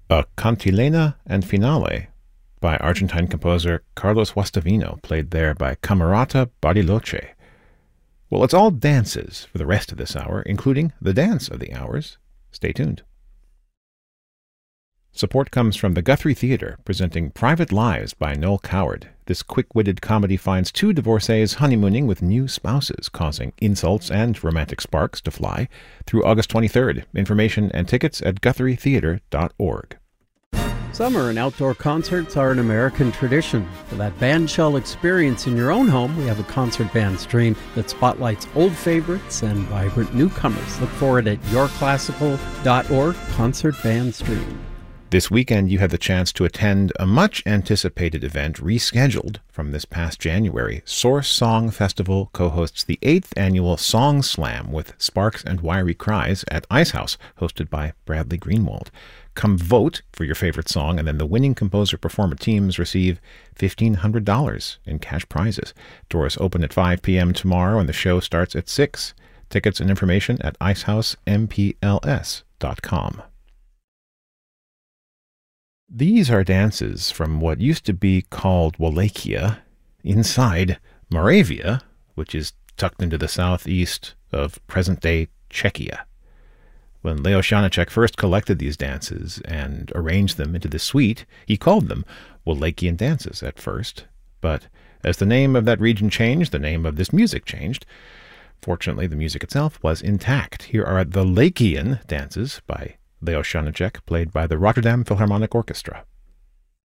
A Cantilena and Finale by Argentine composer Carlos Guastavino, played there by Camerata Bariloche. Well, it's all dances for the rest of this hour, including the dance of the hours. Stay tuned. Support comes from the Guthrie Theatre, presenting Private Lives by Noel Coward. This quick-witted comedy finds two divorcees honeymooning with new spouses, causing insults and romantic sparks to fly, through August 23rd. Information and tickets at guthrietheatre.org. Summer and outdoor concerts are an American tradition. For that bandshell experience in your own home, we have a concert band stream that spotlights old favorites and vibrant newcomers. Look for it at yourclassical.org concert band stream. This weekend, you have the chance to attend a much-anticipated event rescheduled from this past January. Source Song Festival co-hosts the 8th annual Song Slam with Sparks and Wiry Cries at Ice House, hosted by Bradley Greenwald. Come vote for your favorite song, and then the winning composer-performer teams receive $1,500 in cash prizes. Doors open at 5 p.m. tomorrow, and the show starts at 6. Tickets and information at icehouseMPLS.com. These are dances from what used to be called Wallachia, inside Moravia, which is tucked into the southeast of present-day Czechia. When Leo Janáček first collected these dances and arranged them into the suite, he called them Wallachian dances at first. But as the name of that region changed, the name of this music changed. Fortunately, the music itself was intact. Here are the Lachian dances by Leo Janáček, played by the Rotterdam Philharmonic Orchestra.